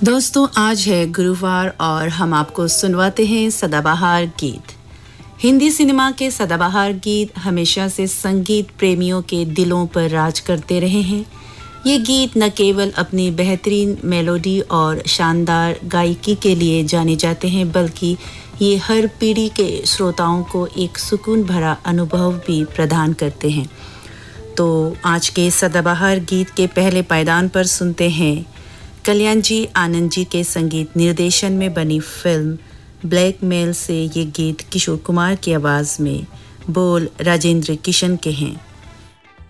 दोस्तों, आज है गुरुवार और हम आपको सुनवाते हैं सदाबहार गीत। हिंदी सिनेमा के सदाबहार गीत हमेशा से संगीत प्रेमियों के दिलों पर राज करते रहे हैं। ये गीत न केवल अपनी बेहतरीन मेलोडी और शानदार गायकी के लिए जाने जाते हैं, बल्कि ये हर पीढ़ी के श्रोताओं को एक सुकून भरा अनुभव भी प्रदान करते हैं। तो आज के सदाबहार गीत के पहले पायदान पर सुनते हैं कल्याण जी आनंद जी के संगीत निर्देशन में बनी फिल्म ब्लैकमेल से ये गीत किशोर कुमार की आवाज़ में, बोल राजेंद्र किशन के हैं।